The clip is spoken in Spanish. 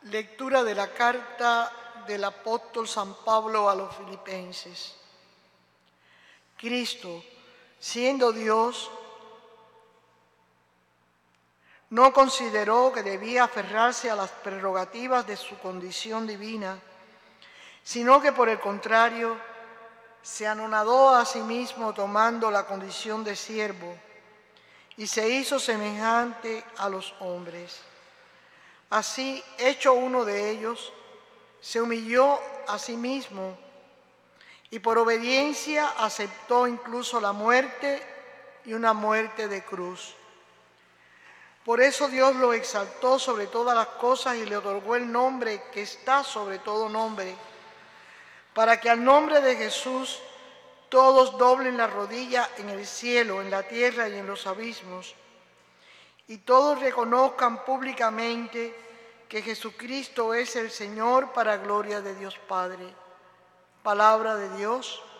Lectura de la carta del apóstol San Pablo a los Filipenses. Cristo, siendo Dios, no consideró que debía aferrarse a las prerrogativas de su condición divina, sino que por el contrario se anonadó a sí mismo tomando la condición de siervo y se hizo semejante a los hombres. Así, hecho uno de ellos, se humilló a sí mismo y por obediencia aceptó incluso la muerte y una muerte de cruz. Por eso Dios lo exaltó sobre todas las cosas y le otorgó el nombre que está sobre todo nombre, para que al nombre de Jesús todos doblen la rodilla en el cielo, en la tierra y en los abismos, y todos reconozcan públicamente que Jesucristo es el Señor para gloria de Dios Padre. Palabra de Dios.